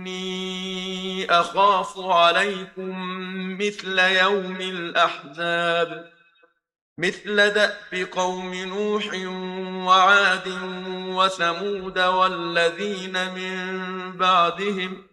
إني أخاف عليكم مثل يوم الأحزاب مثل دأب قوم نوح وعاد وثمود والذين من بعدهم